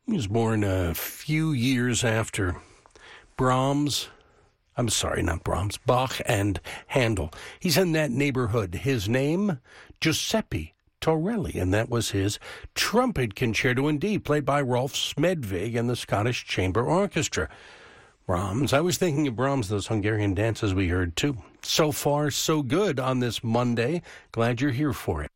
He was born a few years after Brahms. I'm sorry, not Brahms, Bach and Handel. He's in that neighborhood. His name, Giuseppe Torelli, and that was his trumpet concerto in D, played by Rolf Smedvig and the Scottish Chamber Orchestra. Brahms. I was thinking of Brahms, those Hungarian dances we heard too. So far, so good on this Monday. Glad you're here for it.